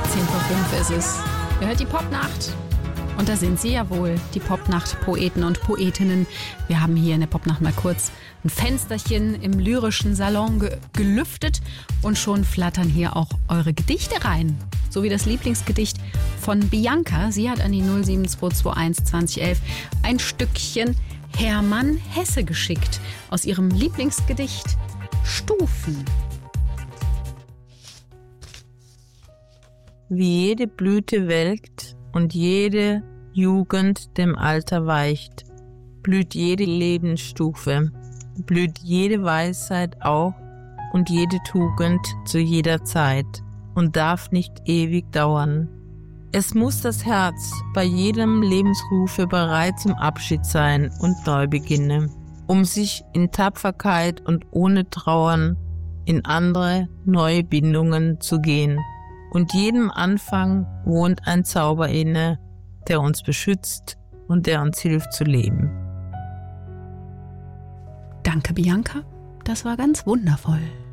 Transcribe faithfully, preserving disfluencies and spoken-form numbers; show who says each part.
Speaker 1: zehn vor fünf ist es. Ihr hört die Popnacht. Und da sind sie ja wohl, die Popnacht-Poeten und Poetinnen. Wir haben hier in der Popnacht mal kurz ein Fensterchen im lyrischen Salon ge- gelüftet und schon flattern hier auch eure Gedichte rein. So wie das Lieblingsgedicht von Bianca. Sie hat an die null sieben zwei zwei eins zwanzig elf ein Stückchen Hermann Hesse geschickt aus ihrem Lieblingsgedicht Stufen.
Speaker 2: Wie jede Blüte welkt und jede Jugend dem Alter weicht, blüht jede Lebensstufe, blüht jede Weisheit auch und jede Tugend zu jeder Zeit und darf nicht ewig dauern. Es muss das Herz bei jedem Lebensrufe bereit zum Abschied sein und Neubeginne, um sich in Tapferkeit und ohne Trauern in andere neue Bindungen zu gehen. Und jedem Anfang wohnt ein Zauber inne, der uns beschützt und der uns hilft zu leben.
Speaker 1: Danke, Bianca. Das war ganz wundervoll.